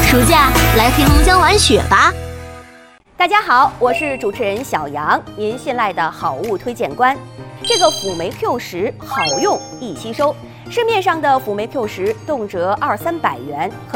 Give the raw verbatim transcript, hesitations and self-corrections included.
暑假来黑龙江玩雪吧！ 大家好，我是主持人小杨，您信赖的好物推荐官。这个辅酶 Q 十好用易吸收，市面上的辅酶 Q 十动辄二三百元。